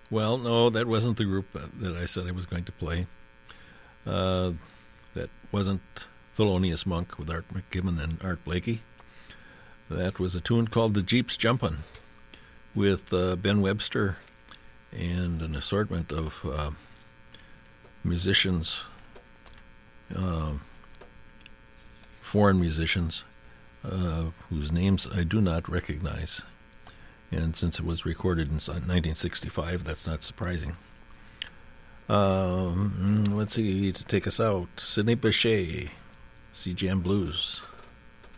Well, no, that wasn't the group that I said I was going to play. That wasn't Thelonious Monk with Art McKibben and Art Blakey. That was a tune called The Jeep's Jumpin' with Ben Webster and an assortment of musicians, foreign musicians, whose names I do not recognize. And since it was recorded in 1965, that's not surprising. Let's see, to take us out, Sidney Bechet, CJM Blues.